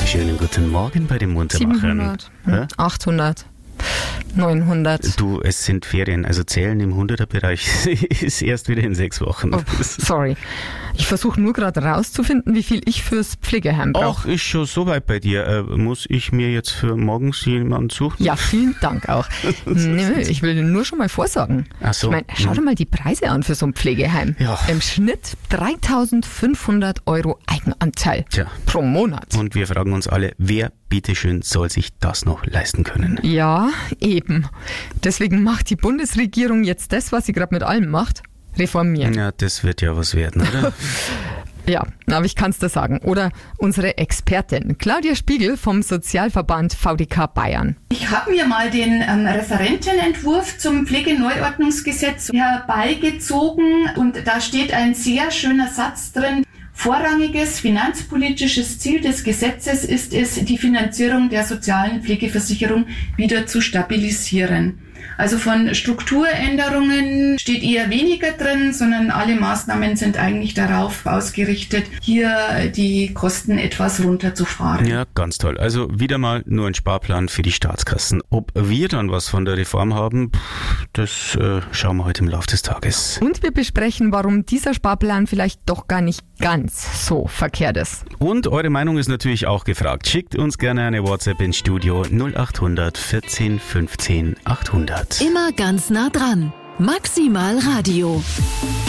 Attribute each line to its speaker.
Speaker 1: Schönen guten Morgen bei den Muntermachern.
Speaker 2: 700, 800, 900.
Speaker 1: Du, es sind Ferien, also zählen im 100er-Bereich ist erst wieder in 6 Wochen.
Speaker 2: Oh, sorry. Ich versuche nur gerade rauszufinden, wie viel ich fürs Pflegeheim brauche.
Speaker 1: Ach, ist schon so weit bei dir. Muss ich mir jetzt für morgens jemanden suchen?
Speaker 2: Ja, vielen Dank auch. Nee, ich will nur schon mal vorsorgen.
Speaker 1: Ach so.
Speaker 2: Ich meine, schau dir mal die Preise an für so ein Pflegeheim.
Speaker 1: Ja.
Speaker 2: Im Schnitt 3.500 € Eigenanteil pro Monat.
Speaker 1: Und wir fragen uns alle, wer bitteschön soll sich das noch leisten können?
Speaker 2: Ja, eben. Deswegen macht die Bundesregierung jetzt das, was sie gerade mit allem macht. Reformieren.
Speaker 1: Ja, das wird ja was werden, oder?
Speaker 2: Ja, aber ich kann es dir sagen. Oder unsere Expertin Claudia Spiegel vom Sozialverband VDK Bayern.
Speaker 3: Ich habe mir mal den Referentenentwurf zum Pflegeneuordnungsgesetz herbeigezogen und da steht ein sehr schöner Satz drin. Vorrangiges finanzpolitisches Ziel des Gesetzes ist es, die Finanzierung der sozialen Pflegeversicherung wieder zu stabilisieren. Also von Strukturänderungen steht eher weniger drin, sondern alle Maßnahmen sind eigentlich darauf ausgerichtet, hier die Kosten etwas runterzufahren.
Speaker 1: Ja, ganz toll. Also wieder mal nur ein Sparplan für die Staatskassen. Ob wir dann was von der Reform haben, das schauen wir heute im Laufe des Tages.
Speaker 2: Und wir besprechen, warum dieser Sparplan vielleicht doch gar nicht ganz so verkehrt ist.
Speaker 1: Und eure Meinung ist natürlich auch gefragt. Schickt uns gerne eine WhatsApp ins Studio 0800 14 15 800.
Speaker 4: Immer ganz nah dran. Maximal Radio.